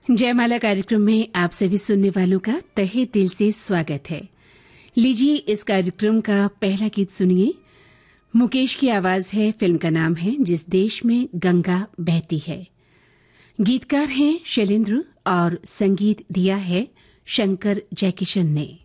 जयमाला कार्यक्रम में आप सभी सुनने वालों का तहे दिल से स्वागत है। लीजिए इस कार्यक्रम का पहला गीत सुनिए। मुकेश की आवाज है, फिल्म का नाम है जिस देश में गंगा बहती है। गीतकार हैं शैलेंद्र और संगीत दिया है शंकर जयकिशन ने।